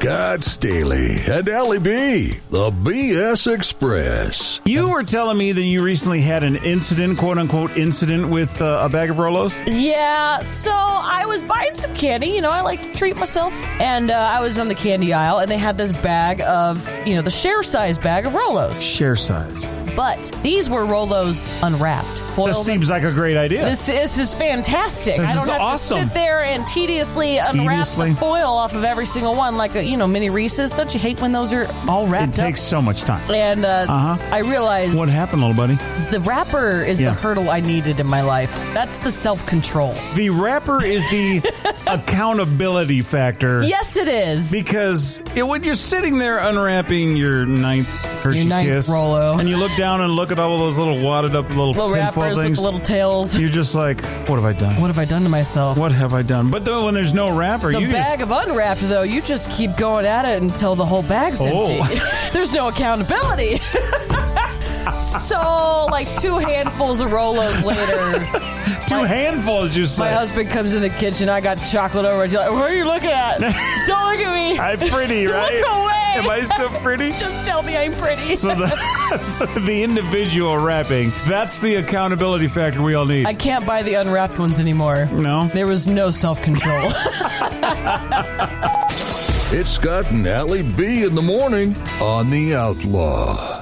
Scott Staley and Allie B, the BS Express. You were telling me that you recently had an incident, quote-unquote incident, with a bag of Rolos? Yeah, so I was buying some candy. You know, I like to treat myself. And I was on the candy aisle, and they had this bag of, the share-size bag of Rolos. Share size. But these were Rolos unwrapped. That seems like a great idea. This is fantastic. This I don't is have awesome. to sit there and tediously unwrap the foil off of every single one like a, mini Reese's. Don't you hate when those are all wrapped up? It takes so much time. And I realized... What happened, little buddy? The wrapper is the hurdle I needed in my life. That's the self-control. The wrapper is the accountability factor. Yes, it is. Because when you're sitting there unwrapping your ninth Hershey Kiss, Rolo, and you look down and look at all of those little wadded up little wrappers things, with little tails, you're just like, what have I done? What have I done to myself? What have I done? But when there's no wrapper, the bag of unwrapped, though, you just keep going at it until the whole bag's empty. There's no accountability. So, like 2 handfuls of Rolos later. Handfuls, you say? My husband comes in the kitchen. I got chocolate over. He's like, what are you looking at? Don't look at me. I'm pretty, right? Look away. Am I still pretty? Just tell me I'm pretty. So the individual wrapping, that's the accountability factor we all need. I can't buy the unwrapped ones anymore. No? There was no self-control. It's Scott and Allie B in the morning on The Outlaw.